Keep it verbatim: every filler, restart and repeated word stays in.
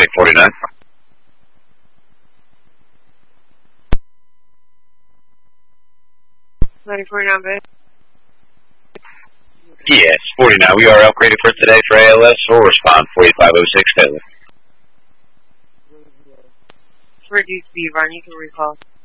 eight forty-nine. nine forty-nine, babe. Yes, forty-nine. We are upgraded for today for A L S. We'll respond forty-five oh six Taylor. For D C, Ron, you can recall.